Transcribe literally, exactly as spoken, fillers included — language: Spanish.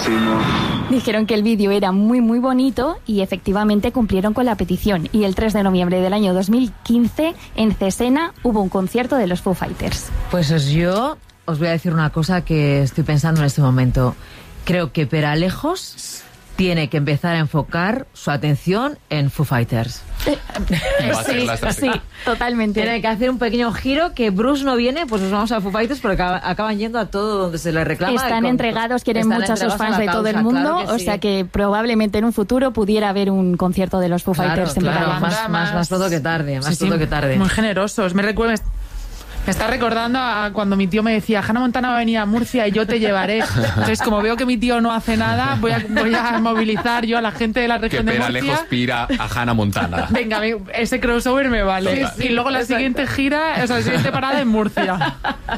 máximo. Dijeron que el vídeo era muy muy bonito y efectivamente cumplieron con la petición. Y el tres de noviembre del año dos mil quince en Cesena hubo un concierto de los Foo Fighters. Pues yo os voy a decir una cosa que estoy pensando en este momento. Creo que Peralejos tiene que empezar a enfocar su atención en Foo Fighters. Eh, sí, sí, totalmente. Tiene que hacer un pequeño giro, que Bruce no viene, pues nos vamos a Foo Fighters, porque acaba, acaban yendo a todo donde se les reclama. Están con, entregados, quieren están mucho a sus fans de causa, todo el mundo, claro o sí. sea que probablemente en un futuro pudiera haber un concierto de los Foo Claro, Fighters en claro, Peralejos. más, más, más pronto que tarde, más Sí, sí, pronto que tarde. Muy generosos. Me recuerda... Me está recordando a cuando mi tío me decía, Hannah Montana va a venir a Murcia y yo te llevaré. Entonces, como veo que mi tío no hace nada, voy a, voy a movilizar yo a la gente de la Que región de Peralejos Murcia. pira a Hannah Montana. Venga, ese crossover me vale. Total. Y luego la siguiente gira, o sea, la siguiente parada en Murcia.